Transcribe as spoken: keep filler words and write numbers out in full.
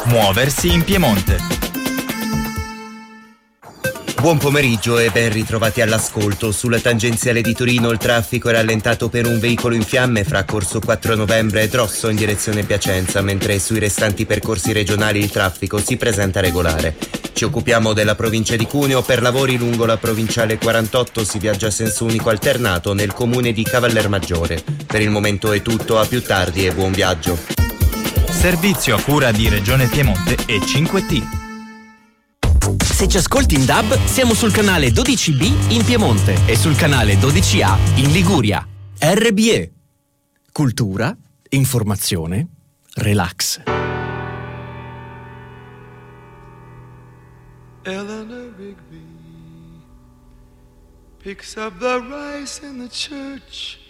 Muoversi in Piemonte. Buon pomeriggio e ben ritrovati all'ascolto. Sulla tangenziale di Torino il traffico è rallentato per un veicolo in fiamme fra Corso quattro Novembre e Drosso in direzione Piacenza, mentre sui restanti percorsi regionali il traffico si presenta regolare. Ci occupiamo della provincia di Cuneo. Per lavori lungo la provinciale quarantotto si viaggia a senso unico alternato nel comune di Cavallermaggiore. Per il momento è tutto, a più tardi e buon viaggio. Servizio a cura di Regione Piemonte e cinque T. Se ci ascolti in D A B, siamo sul canale dodici B in Piemonte e sul canale dodici A in Liguria. R B E. Cultura, informazione, relax. Eleanor Rigby picks up the rice in the church